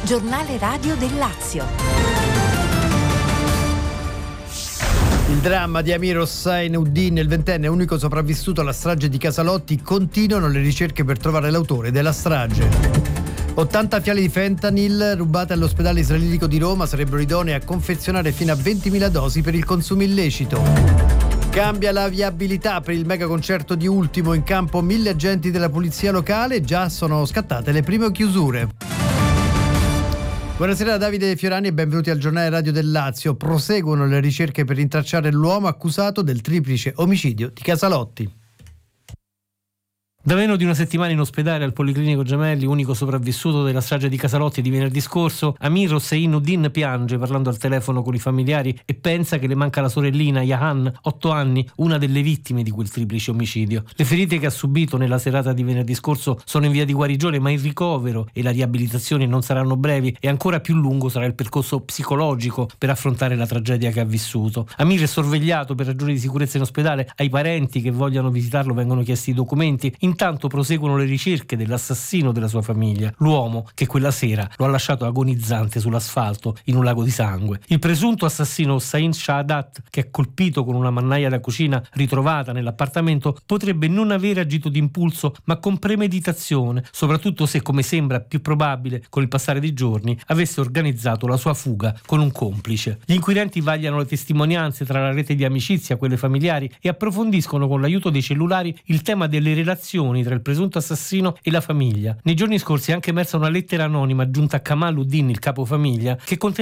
giornale radio del Lazio. Il dramma di Amir Hossein Uddin, il ventenne unico sopravvissuto alla strage di Casalotti, continuano le ricerche per trovare l'autore della strage. 80 fiale di fentanyl rubate all'ospedale israelitico di Roma sarebbero idonee a confezionare fino a 20.000 dosi per il consumo illecito. Cambia la viabilità per il mega concerto di Ultimo, in campo 1.000 agenti della polizia locale, già sono scattate le prime chiusure. Buonasera da Davide Fiorani e benvenuti al giornale radio del Lazio. Proseguono le ricerche per rintracciare l'uomo accusato del triplice omicidio di Casalotti. Da meno di una settimana in ospedale al Policlinico Gemelli, unico sopravvissuto della strage di Casalotti di venerdì scorso, Amir Hossein Uddin piange parlando al telefono con i familiari e pensa che le manca la sorellina Yahan, 8 anni, una delle vittime di quel triplice omicidio. Le ferite che ha subito nella serata di venerdì scorso sono in via di guarigione, ma il ricovero e la riabilitazione non saranno brevi e ancora più lungo sarà il percorso psicologico per affrontare la tragedia che ha vissuto. Amir è sorvegliato per ragioni di sicurezza in ospedale, ai parenti che vogliano visitarlo vengono chiesti i documenti. Intanto proseguono le ricerche dell'assassino della sua famiglia, l'uomo che quella sera lo ha lasciato agonizzante sull'asfalto in un lago di sangue. Il presunto assassino Hossein Shahadat, che è colpito con una mannaia da cucina ritrovata nell'appartamento, potrebbe non aver agito d'impulso ma con premeditazione, soprattutto se, come sembra più probabile con il passare dei giorni, avesse organizzato la sua fuga con un complice. Gli inquirenti vagliano le testimonianze tra la rete di amicizia, quelle familiari, e approfondiscono con l'aiuto dei cellulari il tema delle relazioni tra il presunto assassino e la famiglia. Nei giorni scorsi è anche emersa una lettera anonima giunta a Kamal Uddin, il capofamiglia, che conteneva